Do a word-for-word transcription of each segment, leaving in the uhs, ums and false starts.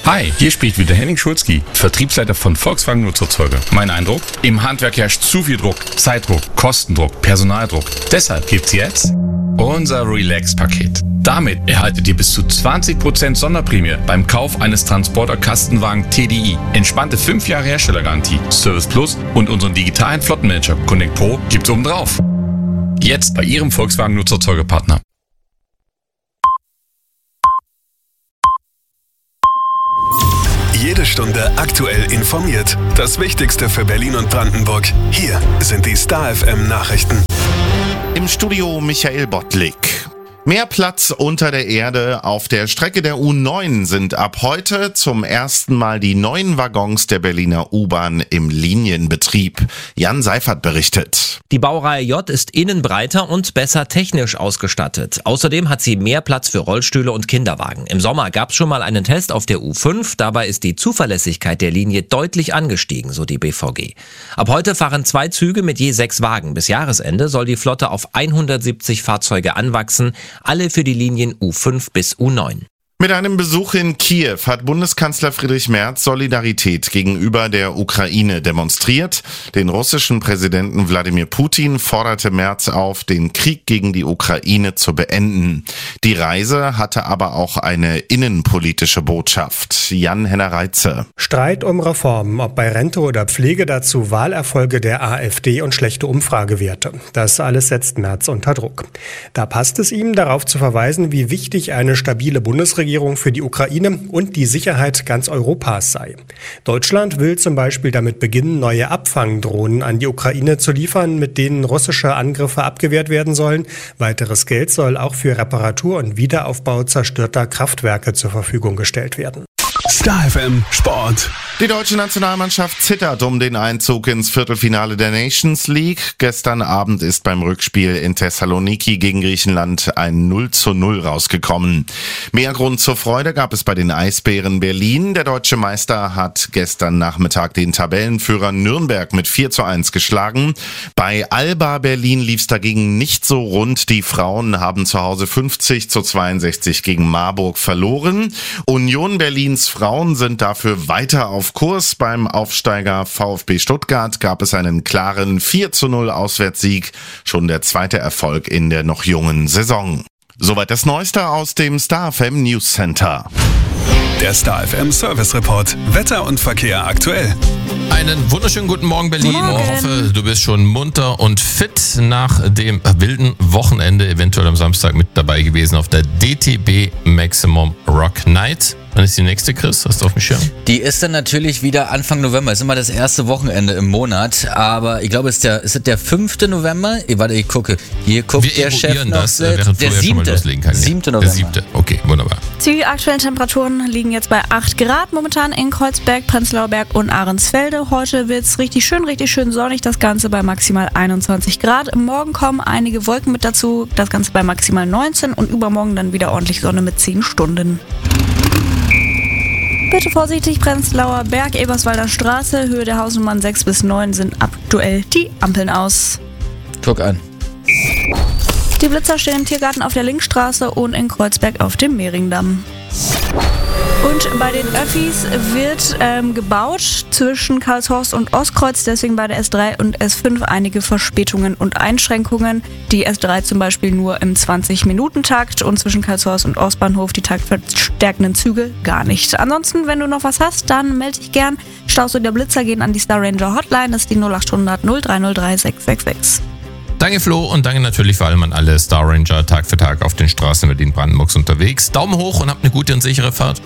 Hi, hier spricht wieder Henning Schulzki, Vertriebsleiter von Volkswagen Nutzerzeuger. Mein Eindruck? Im Handwerk herrscht zu viel Druck, Zeitdruck, Kostendruck, Personaldruck. Deshalb gibt's jetzt unser Relax-Paket. Damit erhaltet ihr bis zu zwanzig Prozent Sonderprämie beim Kauf eines Transporter-Kastenwagen T D I. Entspannte fünf Jahre Herstellergarantie, Service Plus und unseren digitalen Flottenmanager Connect Pro gibt's oben drauf. Jetzt bei Ihrem Volkswagen Nutzerzeugerpartner. Jede Stunde aktuell informiert. Das Wichtigste für Berlin und Brandenburg. Hier sind die Star F M Nachrichten. Im Studio Michael Bottlik. Mehr Platz unter der Erde. Auf der Strecke der U neun sind ab heute zum ersten Mal die neuen Waggons der Berliner U-Bahn im Linienbetrieb. Jan Seifert berichtet. Die Baureihe J ist innen breiter und besser technisch ausgestattet. Außerdem hat sie mehr Platz für Rollstühle und Kinderwagen. Im Sommer gab es schon mal einen Test auf der U fünf. Dabei ist die Zuverlässigkeit der Linie deutlich angestiegen, so die B V G. Ab heute fahren zwei Züge mit je sechs Wagen. Bis Jahresende soll die Flotte auf hundertsiebzig Fahrzeuge anwachsen. Alle für die Linien U fünf bis U neun. Mit einem Besuch in Kiew hat Bundeskanzler Friedrich Merz Solidarität gegenüber der Ukraine demonstriert. Den russischen Präsidenten Wladimir Putin forderte Merz auf, den Krieg gegen die Ukraine zu beenden. Die Reise hatte aber auch eine innenpolitische Botschaft. Jan-Henner Reitze. Streit um Reformen, ob bei Rente oder Pflege, dazu Wahlerfolge der AfD und schlechte Umfragewerte. Das alles setzt Merz unter Druck. Da passt es ihm, darauf zu verweisen, wie wichtig eine stabile Bundesregierung für die Ukraine und die Sicherheit ganz Europas sei. Deutschland will zum Beispiel damit beginnen, neue Abfangdrohnen an die Ukraine zu liefern, mit denen russische Angriffe abgewehrt werden sollen. Weiteres Geld soll auch für Reparatur und Wiederaufbau zerstörter Kraftwerke zur Verfügung gestellt werden. Star F M Sport. Die deutsche Nationalmannschaft zittert um den Einzug ins Viertelfinale der Nations League. Gestern Abend ist beim Rückspiel in Thessaloniki gegen Griechenland ein null zu null rausgekommen. Mehr Grund zur Freude gab es bei den Eisbären Berlin. Der deutsche Meister hat gestern Nachmittag den Tabellenführer Nürnberg mit vier zu eins geschlagen. Bei Alba Berlin lief es dagegen nicht so rund. Die Frauen haben zu Hause fünfzig zu zweiundsechzig gegen Marburg verloren. Union Berlins Frauen sind dafür weiter auf Kurs. Beim Aufsteiger VfB Stuttgart gab es einen klaren vier zu null Auswärtssieg. Schon der zweite Erfolg in der noch jungen Saison. Soweit das Neueste aus dem Star F M News Center. Der Star F M Service Report. Wetter und Verkehr aktuell. Einen wunderschönen guten Morgen, Berlin. Ich hoffe, du bist schon munter und fit nach dem wilden Wochenende, eventuell am Samstag mit dabei gewesen auf der D T B Maximum Rock Night. Wann ist die nächste, Chris? Hast du auf dem Schirm? Die ist dann natürlich wieder Anfang November. Ist immer das erste Wochenende im Monat. Aber ich glaube, es ist der, ist es der fünfte November? Ich, warte, ich gucke. Hier guckt Wir der Chef noch. Das, während der siebte. Kann, siebte ja. November. Der siebte. Okay, wunderbar. Die aktuellen Temperaturen liegen jetzt bei acht Grad momentan in Kreuzberg, Prenzlauer Berg und Ahrensfelde. Heute wird es richtig schön, richtig schön sonnig. Das Ganze bei maximal einundzwanzig Grad. Morgen kommen einige Wolken mit dazu. Das Ganze bei maximal neunzehn und übermorgen dann wieder ordentlich Sonne mit zehn Stunden. Bitte vorsichtig, Prenzlauer Berg, Eberswalder Straße, Höhe der Hausnummern sechs bis neun sind aktuell die Ampeln aus. Guck an. Die Blitzer stehen im Tiergarten auf der Linkstraße und in Kreuzberg auf dem Mehringdamm. Und bei den Öffis wird ähm, gebaut zwischen Karlshorst und Ostkreuz, deswegen bei der S drei und S fünf einige Verspätungen und Einschränkungen. Die S drei zum Beispiel nur im zwanzig-Minuten-Takt und zwischen Karlshorst und Ostbahnhof die taktverstärkenden Züge gar nicht. Ansonsten, wenn du noch was hast, dann melde dich gern. Staus und der Blitzer gehen an die Star Ranger Hotline, das ist die null acht hundert null drei null drei sechs sechs sechs. Danke Flo und danke natürlich vor allem an alle Star Ranger Tag für Tag auf den Straßen Berlin-Brandenburgs unterwegs. Daumen hoch und habt eine gute und sichere Fahrt.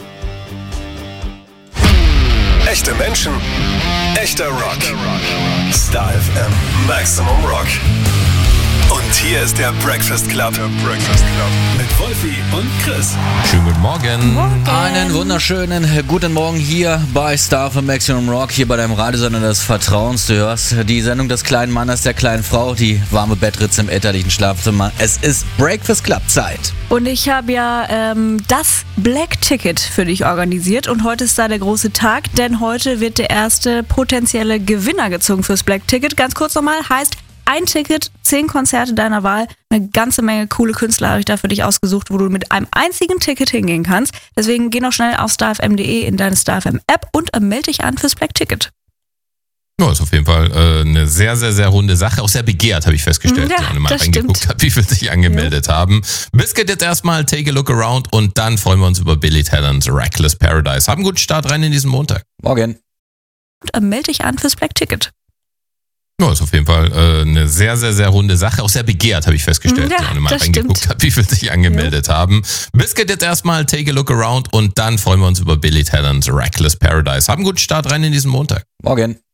Echte Menschen, echter Rock. Star F M Maximum Rock. Und hier ist der Breakfast Club. Der Breakfast Club. Mit Wolfi und Chris. Schönen guten Morgen. Morgen. Einen wunderschönen guten Morgen hier bei Star F M Maximum Rock, hier bei deinem Radiosender des Vertrauens. Du hörst die Sendung des kleinen Mannes, der kleinen Frau, die warme Bettritze im elterlichen Schlafzimmer. Es ist Breakfast Club Zeit. Und ich habe ja ähm, das Black Ticket für dich organisiert und heute ist da der große Tag, denn heute wird der erste potenzielle Gewinner gezogen fürs Black Ticket. Ganz kurz nochmal, heißt ein Ticket, zehn Konzerte deiner Wahl, eine ganze Menge coole Künstler habe ich da für dich ausgesucht, wo du mit einem einzigen Ticket hingehen kannst. Deswegen geh noch schnell auf starfm punkt de in deine StarFM-App und melde dich an fürs Black Ticket. Ja, ist auf jeden Fall äh, eine sehr, sehr, sehr runde Sache. Auch sehr begehrt, habe ich festgestellt, ja, wenn ich mal das reingeguckt stimmt. habe, wie viele sich angemeldet ja. haben. Biscuit jetzt erstmal, take a look around und dann freuen wir uns über Billy Talents Reckless Paradise. Haben einen guten Start rein in diesen Montag. Morgen. Und melde dich an fürs Black Ticket. Ja, ist auf jeden Fall äh, eine sehr, sehr, sehr runde Sache. Auch sehr begehrt, habe ich festgestellt, ja, wenn ich mal das reingeguckt stimmt. habe, wie viele sich angemeldet ja. haben. Biscuit jetzt erstmal, take a look around und dann freuen wir uns über Billy Talents Reckless Paradise. Haben einen guten Start rein in diesen Montag. Morgen.